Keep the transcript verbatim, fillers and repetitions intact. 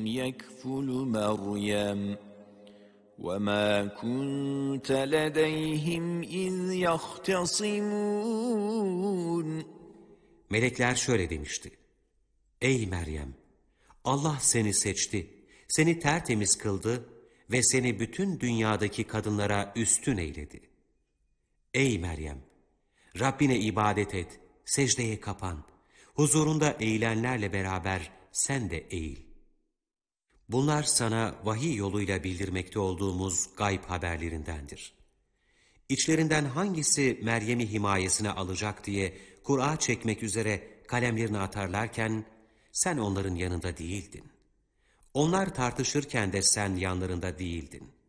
يكفل مريم وما كنت لديهم إذ يختصمون. Melekler şöyle demişti: Ey Meryem! Allah seni seçti, seni tertemiz kıldı ve seni bütün dünyadaki kadınlara üstün eyledi. Ey Meryem! Rabbine ibadet et, secdeye kapan, huzurunda eğilenlerle beraber sen de eğil. Bunlar sana vahiy yoluyla bildirmekte olduğumuz gayb haberlerindendir. İçlerinden hangisi Meryem'i himayesine alacak diye Kur'a çekmek üzere kalemlerini atarlarken sen onların yanında değildin. Onlar tartışırken de sen yanlarında değildin.